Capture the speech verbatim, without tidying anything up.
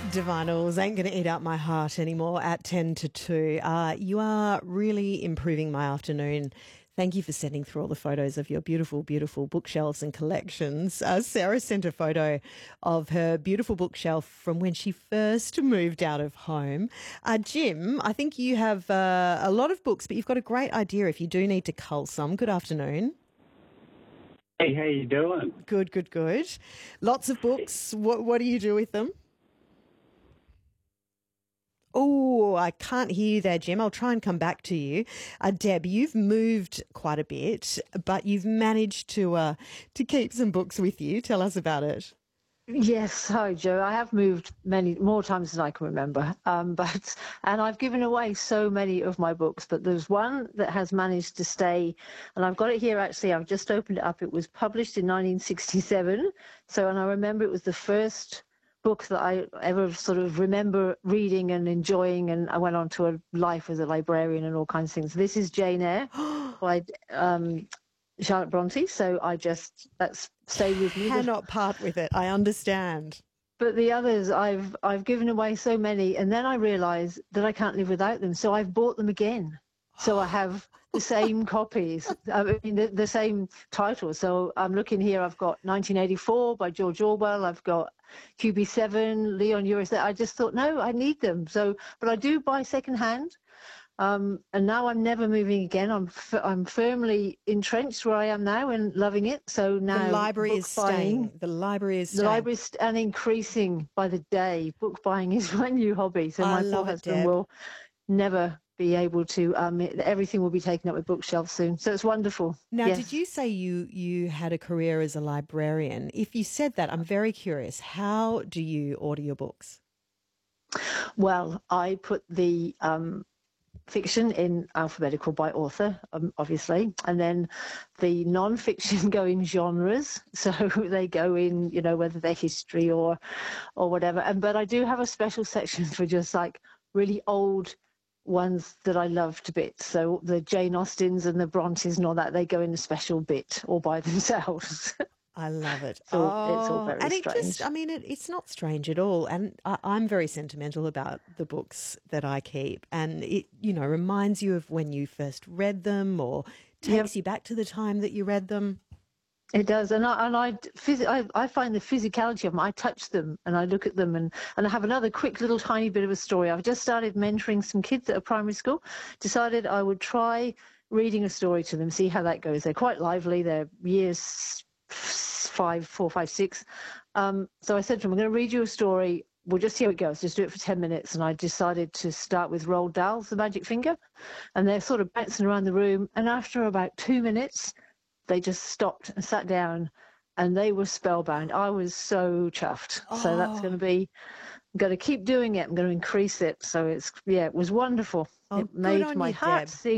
Divinals ain't going to eat up my heart anymore at ten to two. Uh, you are really improving my afternoon. Thank you for sending through all the photos of your beautiful, beautiful bookshelves and collections. Uh, Sarah sent a photo of her beautiful bookshelf from when she first moved out of home. Uh, Jim, I think you have uh, a lot of books, but you've got a great idea if you do need to cull some. Good afternoon. Hey, how you doing? Good, good, good. Lots of books. What, what do you do with them? Oh, I can't hear you there, Jim. I'll try and come back to you. Uh, Deb, you've moved quite a bit, but you've managed to uh, to keep some books with you. Tell us about it. Yes, hi Joe. I have moved many more times than I can remember, um, but and I've given away so many of my books. But there's one that has managed to stay, and I've got it here. Actually, I've just opened it up. It was published in nineteen sixty-seven. So, and I remember it was the first book that I ever sort of remember reading and enjoying, and I went on to a life as a librarian and all kinds of things. This is Jane Eyre by um, Charlotte Bronte. So I just that's stayed with me. Cannot part with it. I understand. But the others, I've I've given away so many, and then I realise that I can't live without them. So I've bought them again. So I have the same copies, I mean, the, the same title. So I'm looking here. I've got nineteen eighty-four by George Orwell. I've got Q B seven, Leon Uris. I just thought, no, I need them. So, but I do buy secondhand. Um, and now I'm never moving again. I'm f- I'm firmly entrenched where I am now and loving it. So now the library book is buying, staying. The library is the staying. library is and increasing by the day. Book buying is my new hobby. So I my poor love it, husband Deb. will never be able to. Um, it, everything will be taken up with bookshelves soon. So it's wonderful. Now, yes. did you say you you had a career as a librarian? If you said that, I'm very curious. How do you order your books? Well, I put the um, fiction in alphabetical by author, um, obviously, and then the non-fiction go in genres. So they go in, you know, whether they're history or or whatever. And but I do have a special section for just like really old ones that I love to bits. So the Jane Austens and the Brontes and all that, they go in a special bit all by themselves. I love it. So oh, it's all very and it strange. just, I mean, it, it's not strange at all. And I, I'm very sentimental about the books that I keep. And it, you know, reminds you of when you first read them or takes Yep. you back to the time that you read them. It does, and I and I, phys- I I find the physicality of them. I touch them and I look at them, and and I have another quick little tiny bit of a story. I've just started mentoring some kids at a primary school. Decided I would try reading a story to them, see how that goes. They're quite lively. They're years five, four, five, six. Um, so I said to them, "I'm going to read you a story. We'll just see how it goes. Just do it for ten minutes." And I decided to start with Roald Dahl's The Magic Finger, and they're sort of bouncing around the room. And after about two minutes. They just stopped and sat down and they were spellbound. I was so chuffed. Oh. So that's going to be, I'm going to keep doing it. I'm going to increase it. So it's, yeah, it was wonderful. Oh, it good made on my you, heart Deb. sing.